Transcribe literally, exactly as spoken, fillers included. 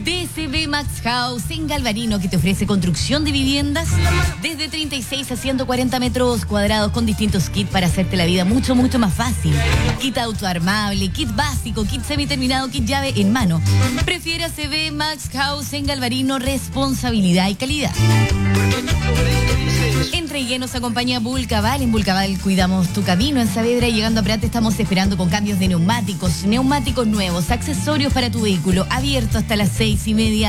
D C B Max House en Galvarino, que te ofrece construcción de viviendas desde treinta y seis a ciento cuarenta metros cuadrados con distintos kits para hacerte la vida mucho, mucho más fácil. Kit autoarmable, kit básico, kit semiterminado, kit llave en mano. Prefiere C B Max House en Galvarino, responsabilidad y calidad. Entre y nos acompaña Vulcaval. En Vulcaval cuidamos tu camino. En Saavedra, llegando a Prat, estamos esperando con cambios de neumáticos, neumáticos nuevos, accesorios para tu vehículo, abierto hasta las seis y media